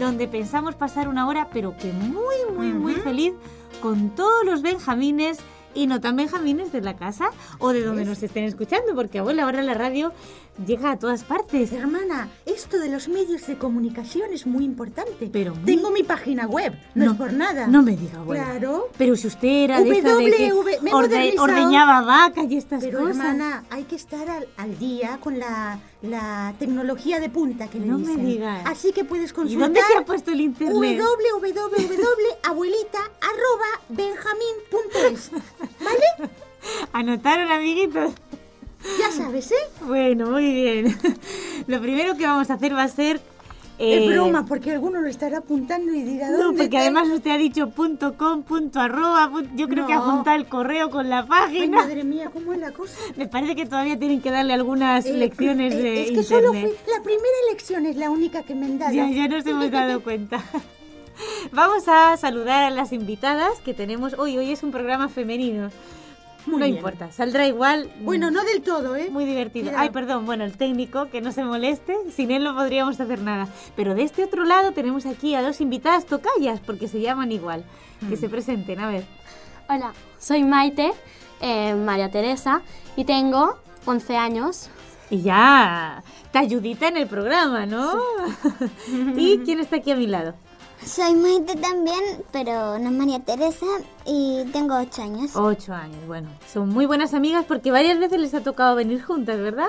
donde pensamos pasar una hora, pero que muy feliz, con todos los benjamines y no tan benjamines de la casa o de donde nos estén escuchando, porque abuela, ahora la radio llega a todas partes. Hermana, esto de los medios de comunicación es muy importante. Pero tengo mi página web, no es por nada. No me diga, abuela. Claro. Pero si usted era de esta de que ordeñaba vacas y estas pero, cosas. Pero, hermana, hay que estar al día con la tecnología de punta que le dicen. No me digas. Así que puedes consultar. ¿Y dónde se ha puesto el internet? www.abuelita@benjamin.es. ¿Vale? ¿Anotaron, amiguitos? Ya sabes, ¿eh? Bueno, muy bien. Lo primero que vamos a hacer va a ser... Es broma, porque alguno lo estará apuntando y dirá ¿dónde? No, porque además usted ha dicho .com, .arroba, yo creo que ha juntado el correo con la página. Ay, madre mía, ¿cómo es la cosa? Me parece que todavía tienen que darle algunas lecciones de es que internet. solo la primera lección es la única que me han dado. Ya nos hemos dado cuenta. Vamos a saludar a las invitadas que tenemos hoy. Hoy es un programa femenino. Muy no bien. Importa, saldrá igual. Bueno, no del todo, ¿eh? Muy divertido. Cuidado. Ay, perdón, bueno, el técnico, que no se moleste, sin él no podríamos hacer nada. Pero de este otro lado tenemos aquí a dos invitadas tocayas, porque se llaman igual. Que se presenten, a ver. Hola, soy Maite, María Teresa, y tengo 11 años. Y ya, te ayudita en el programa, ¿no? Sí. ¿Y quién está aquí a mi lado? Soy Maite también, pero no María Teresa, y tengo 8 años. 8 años, bueno, son muy buenas amigas porque varias veces les ha tocado venir juntas, ¿verdad?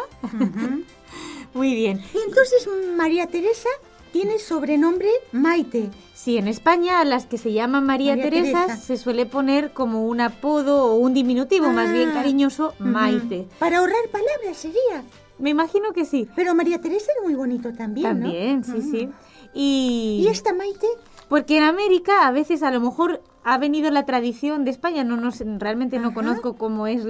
Muy bien. Y entonces María Teresa tiene sobrenombre Maite. Sí, en España a las que se llaman María Teresa se suele poner como un apodo o un diminutivo más bien cariñoso, Maite. Para ahorrar palabras sería. Me imagino que sí. Pero María Teresa es muy bonito también, también, ¿no? Sí, sí. ¿Y esta Maite? Porque en América a veces a lo mejor ha venido la tradición de España, realmente no conozco cómo es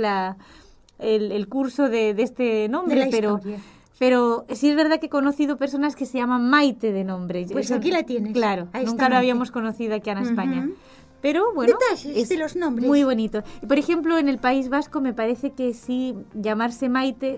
el curso de este nombre, pero sí es verdad que he conocido personas que se llaman Maite de nombre. Pues aquí la tienes. Claro, ahí nunca lo habíamos conocido aquí en España. Pero bueno, detalles de los nombres. Muy bonito. Por ejemplo, en el País Vasco me parece que sí, llamarse Maite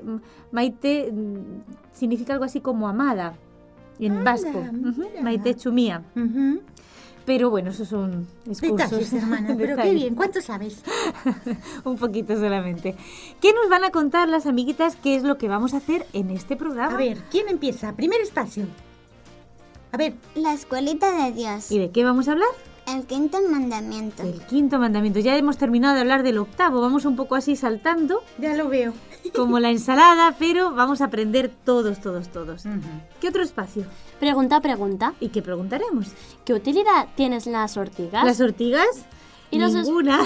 significa algo así como amada. En vasco. Maite Chumía. Pero bueno, esos son excursos. Detalles, hermana, pero qué bien. ¿Cuánto sabes? Un poquito solamente. ¿Qué nos van a contar las amiguitas? ¿Qué es lo que vamos a hacer en este programa? A ver, ¿quién empieza? Primer espacio. A ver. La escuelita de Dios. ¿Y de qué vamos a hablar? El quinto mandamiento. El quinto mandamiento. Ya hemos terminado de hablar del octavo. Vamos un poco así saltando. Ya lo veo. Como la ensalada, pero vamos a aprender todos. ¿Qué otro espacio? Pregunta. ¿Y qué preguntaremos? ¿Qué utilidad tienes las ortigas? ¿Las ortigas? ¿Y ninguna.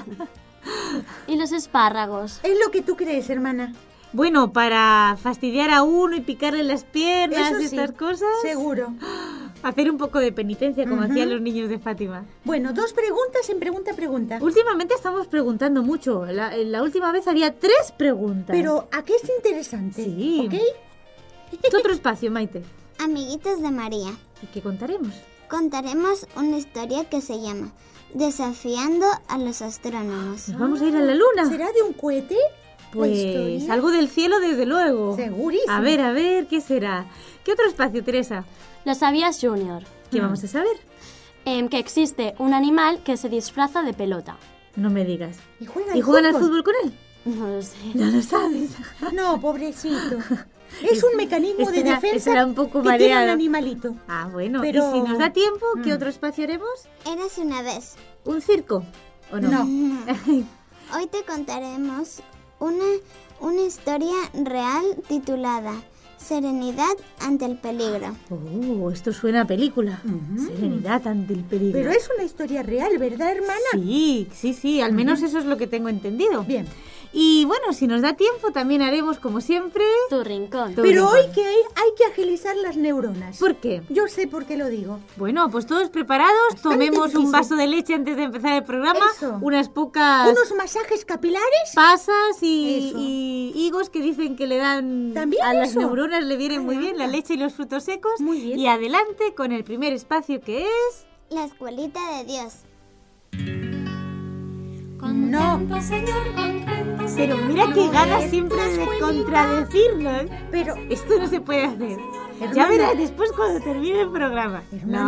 ¿Y los espárragos? Es lo que tú crees, hermana. Bueno, para fastidiar a uno y picarle las piernas y estas cosas. Seguro. Hacer un poco de penitencia, como hacían los niños de Fátima. Bueno, 2 preguntas en pregunta. Últimamente estamos preguntando mucho. La última vez había 3 preguntas. Pero ¿a qué es interesante? Sí. ¿Ok? ¿Qué otro espacio, Maite? Amiguitos de María. ¿Y qué contaremos? Contaremos una historia que se llama Desafiando a los astrónomos. ¿Nos vamos a ir a la luna? ¿Será de un cohete? Pues algo del cielo, desde luego. Segurísimo. A ver, ¿qué será? ¿Qué otro espacio, Teresa? ¿Lo sabías, Junior? ¿Qué vamos a saber? Que existe un animal que se disfraza de pelota. No me digas. ¿Y juegan al fútbol con él? No lo sé. No lo sabes. No, pobrecito. Es un mecanismo de defensa estará un poco que mareado. tiene un animalito. Ah, bueno. Pero... ¿Y si nos da tiempo, qué otro espacio haremos? Érase una vez. ¿Un circo? ¿O no? No. Hoy te contaremos una historia real titulada Serenidad ante el peligro. Esto suena a película. Serenidad ante el peligro. Pero es una historia real, ¿verdad, hermana? Sí, al menos eso es lo que tengo entendido. Bien. Y bueno, si nos da tiempo, también haremos, como siempre... Tu rincón. Pero hoy que hay que agilizar las neuronas. ¿Por qué? Yo sé por qué lo digo. Bueno, pues todos preparados, tomemos un vaso de leche antes de empezar el programa. Eso. Unas pocas... Unos masajes capilares. Pasas y higos que dicen que le dan... ¿También a las eso? neuronas le vienen muy bien, la leche y los frutos secos. Muy bien. Y adelante con el primer espacio que es... La escuelita de Dios. No. Señor, contento, Pero mira que ganas siempre de contradecirnos. Pero esto no se puede hacer. Hermana. Ya verás después cuando termine el programa. Hermana.